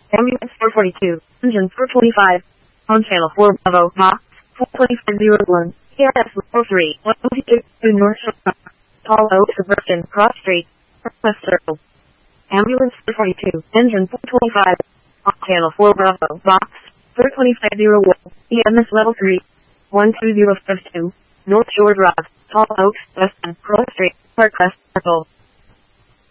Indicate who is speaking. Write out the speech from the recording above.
Speaker 1: Ambulance 442, engine 425. On channel 4 Bravo, Box 42501, KRS 43, 122 North Shore, Tall Oak Suburban, Cross Street, West Circle. Ambulance 442, engine 425. On channel 4 Bravo, Box 42501, EMS level 3, 12052, North Shore Drive, Tall Oaks, West Cross Street, Park West Circle.